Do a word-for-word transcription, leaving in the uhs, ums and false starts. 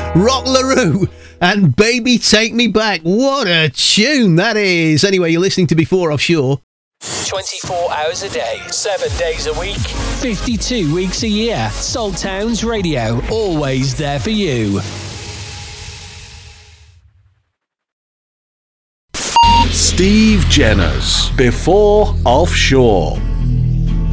Rock LaRue and Baby Take Me Back. What a tune that is. Anyway, you're listening to Before Offshore. twenty-four hours a day, seven days a week, fifty-two weeks a year. Salt Towns Radio, always there for you. Steve Jenner's Before Offshore.